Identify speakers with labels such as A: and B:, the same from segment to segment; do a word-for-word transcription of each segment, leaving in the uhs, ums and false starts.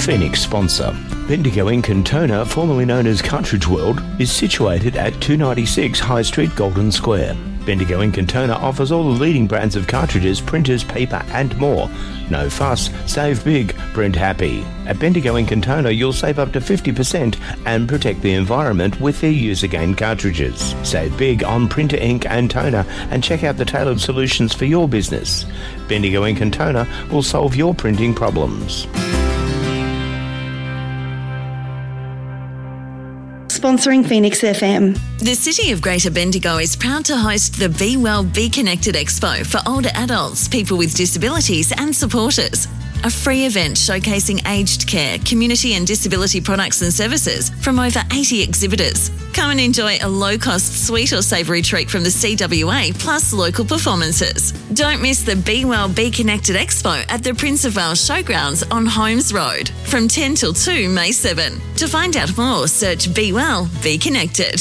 A: Phoenix sponsor. Bendigo Ink and Toner, formerly known as Cartridge World, is situated at two ninety-six High Street, Golden Square. Bendigo Ink and Toner offers all the leading brands of cartridges, printers, paper and more. No fuss, save big, print happy. At Bendigo Ink and Toner you'll save up to fifty percent and protect the environment with their Use Again cartridges. Save big on printer ink and toner and check out the tailored solutions for your business. Bendigo Ink and Toner will solve your printing problems.
B: Sponsoring Phoenix F M.
C: The City of Greater Bendigo is proud to host the Be Well, Be Connected Expo for older adults, people with disabilities and supporters. A free event showcasing aged care, community and disability products and services from over eighty exhibitors. Come and enjoy a low-cost sweet or savoury treat from the C W A plus local performances. Don't miss the Be Well, Be Connected Expo at the Prince of Wales Showgrounds on Holmes Road from ten till two May seventh. To find out more, search Be Well, Be Connected.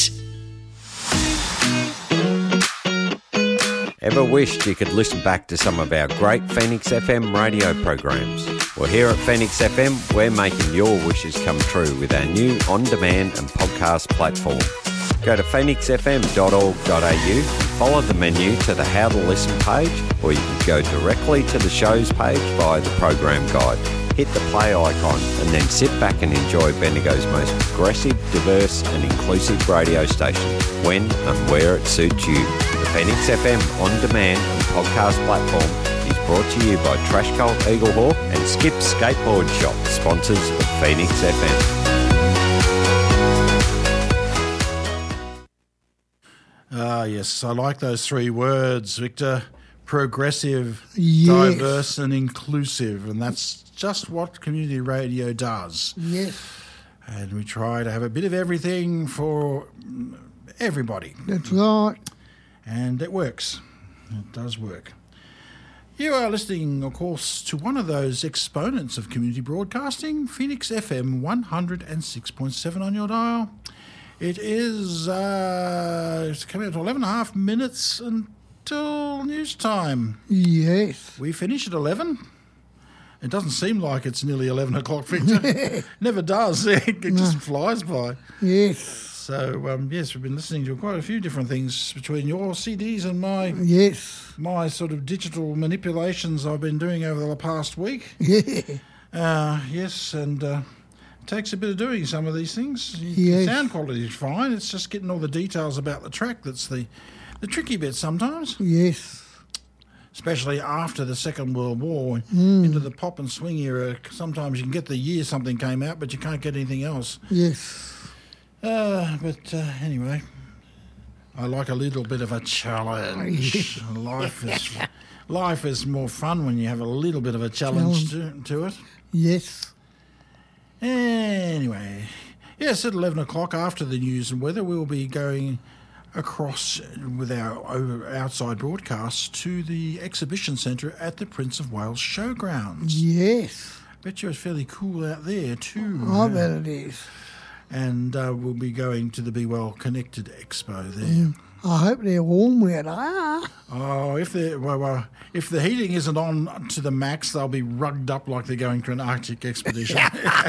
D: Ever wished you could listen back to some of our great Phoenix F M radio programs? Well, here at Phoenix F M, we're making your wishes come true with our new on-demand and podcast platform. Go to phoenix f m dot org dot a u, follow the menu to the How to Listen page, or you can go directly to the shows page via the program guide. Hit the play icon and then sit back and enjoy Bendigo's most progressive, diverse and inclusive radio station when and where it suits you. The Phoenix F M on-demand and podcast platform is brought to you by Trash Cult Eaglehawk and Skip Skateboard Shop, sponsors of Phoenix F M.
E: Ah, yes, I like those three words, Victor. Progressive,
F: Yes.
E: diverse and inclusive, and that's just what community radio does.
F: Yes,
E: And we try to have a bit of everything for everybody.
F: that's right.
E: And it works. It does work. You are listening, of course, to one of those exponents of community broadcasting, Phoenix F M one oh six point seven on your dial. It is uh, it's coming up to eleven and a half minutes until news time.
F: Yes.
E: We finish at eleven. It doesn't seem like it's nearly eleven o'clock, Victor. Never does. It just flies by.
F: Yes.
E: So, um, yes, we've been listening to quite a few different things between your C Ds and my
F: Yes.
E: my sort of digital manipulations I've been doing over the past week.
F: Yeah.
E: Uh, yes, and uh, it takes a bit of doing some of these things. The
F: Yes.
E: sound quality is fine. It's just getting all the details about the track that's the, the tricky bit sometimes,
F: Yes.
E: especially after the Second World War,
F: Mm.
E: into the pop and swing era. Sometimes you can get the year something came out, but you can't get anything else.
F: Yes.
E: Uh, but uh, anyway, I like a little bit of a challenge. life is life is more fun when you have a little bit of a challenge, to, to it.
F: Yes.
E: Anyway, yes, at eleven o'clock after the news and weather, we will be going across with our over- outside broadcasts to the exhibition centre at the Prince of Wales Showgrounds.
F: Yes.
E: Bet you it's fairly cool out there too.
F: I bet it is.
E: And uh, we'll be going to the Be Well Connected Expo there.
F: I hope they're warm where they are.
E: Oh, if the well, well, if the heating isn't on to the max, they'll be rugged up like they're going to an Arctic expedition.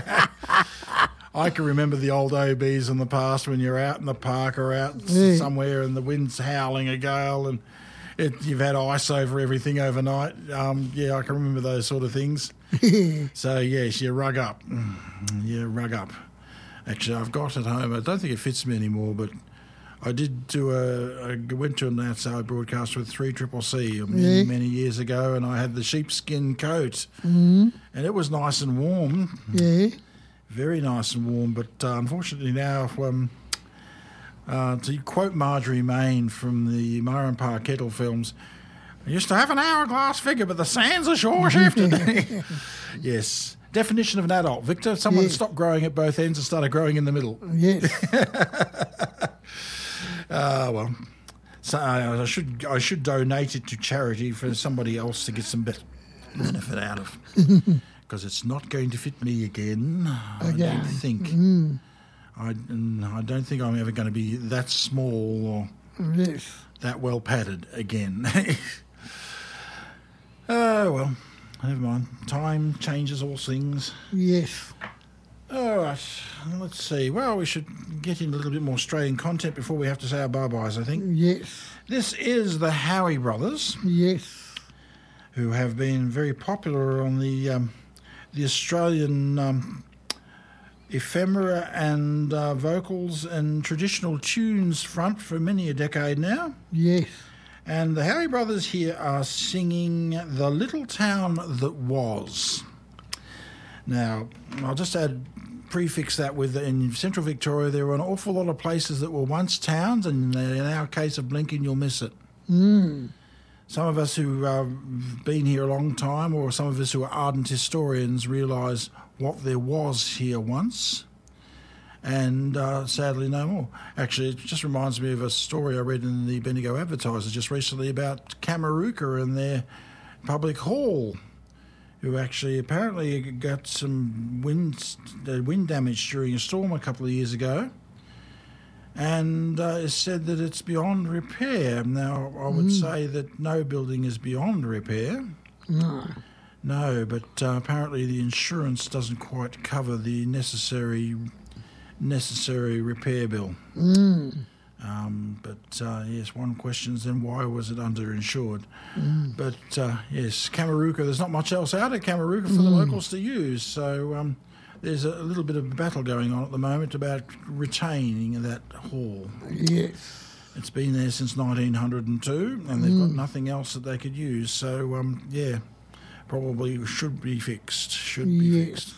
E: I can remember the old O Bs in the past when you're out in the park or out
F: Yeah.
E: somewhere and the wind's howling a gale and it, you've had ice over everything overnight. Um, yeah, I can remember those sort of things. So yes, you rug up. You rug up. Actually, I've got at home. I don't think it fits me anymore, but I did do a. I went to an outside broadcast with three Triple C many,
F: Yeah.
E: many years ago, and I had the sheepskin coat,
F: Mm.
E: and it was nice and warm,
F: Yeah.
E: very nice and warm. But uh, unfortunately now, um, uh, to quote Marjorie Main from the Myron Park Kettle films, I used to have an hourglass figure, but the sands are sure shifted. Yes. Definition of an adult, Victor. Someone
F: Yeah.
E: stopped growing at both ends and started growing in the middle.
F: Yes.
E: Ah, well. So uh, I should I should donate it to charity for somebody else to get some better benefit out of. Because it's not going to fit me again. I
F: Again.
E: don't think.
F: Mm.
E: I, and I don't think I'm ever going to be that small or
F: Yes.
E: that well padded again. Oh, well. never mind. Time changes all things.
F: Yes.
E: All right, let's see. Well, we should get in a little bit more Australian content before we have to say our bye-byes, I think.
F: Yes.
E: This is the Howie brothers,
F: Yes.
E: who have been very popular on the um, the Australian um, ephemera and uh, vocals and traditional tunes front for many a decade now.
F: Yes.
E: And the Howie brothers here are singing The Little Town That Was. Now, I'll just add, prefix that with, in central Victoria, there were an awful lot of places that were once towns, and in our case of blinking, you'll miss it.
F: Mm.
E: Some of us who have been here a long time, or some of us who are ardent historians, realise what there was here once, and uh, sadly no more. Actually, it just reminds me of a story I read in the Bendigo Advertiser just recently about Kamarooka and their public hall, who actually apparently got some wind, uh, wind damage during a storm a couple of years ago, and uh, it's said that it's beyond repair. Now, I would
F: Mm.
E: say that no building is beyond repair.
F: No.
E: No, but uh, apparently the insurance doesn't quite cover the necessary necessary repair bill.
F: Mm.
E: Um, but uh, yes, one questions then why was it underinsured?
F: Mm.
E: But uh, yes, Kamarooka, there's not much else out at Kamarooka for the locals to use, so um, there's a little bit of a battle going on at the moment about retaining that hall.
F: Yes.
E: It's been there since nineteen oh two, and they've got nothing else that they could use, so um, yeah, probably should be fixed, should be
F: Yes.
E: fixed.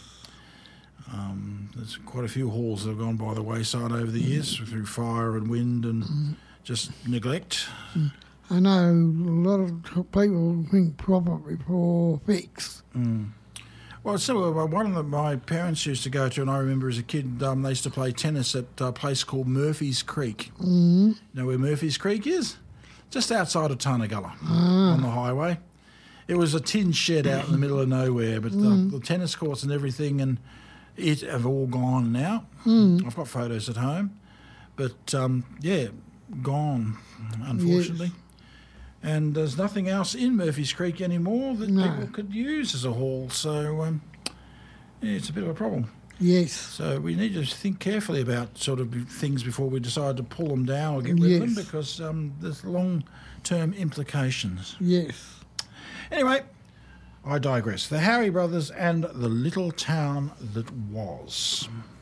E: Um, there's quite a few halls that have gone by the wayside over the years through fire and wind and just neglect.
F: I know a lot of people think proper before fixed.
E: Mm. Well, it's similar. One of the, my parents used to go to, and I remember as a kid, um, they used to play tennis at a place called Murphy's Creek.
F: Mm.
E: You know where Murphy's Creek is? Just outside of Tarnagulla on the highway. It was a tin shed out in the middle of nowhere, but the, the tennis courts and everything and it have all gone now.
F: Mm.
E: I've got photos at home, but um, yeah, gone, unfortunately.
F: Yes.
E: And there's nothing else in Murphy's Creek anymore that
F: No.
E: people could use as a hall, so um, yeah, it's a bit of a problem.
F: Yes.
E: So we need to think carefully about sort of things before we decide to pull them down or get rid of them,
F: Yes.
E: because um, there's long-term implications.
F: Yes.
E: Anyway, I digress. The Howie Brothers and The Little Town That Was.